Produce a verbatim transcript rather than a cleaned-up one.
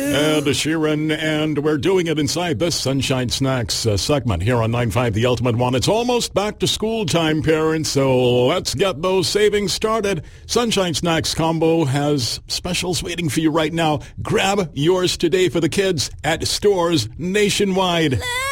Ed Sheeran, and we're doing it inside this Sunshine Snacks uh, segment here on nine five The Ultimate One. It's almost back to school time, parents, so let's get those savings started. Sunshine Snacks Combo has specials waiting for you right now. Grab yours today for the kids at stores nationwide.